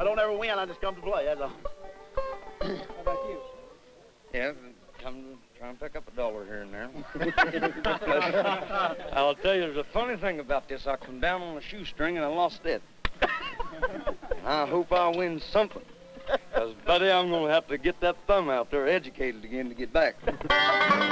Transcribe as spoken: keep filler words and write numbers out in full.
I don't ever win. I just come to play. That's all. How about you? Yeah, come to try and pick up a dollar here and there. I'll tell you, there's a funny thing about this. I come down on a shoestring and I lost it. I hope I win something. Because, buddy, I'm going to have to get that thumb out there educated again to get back.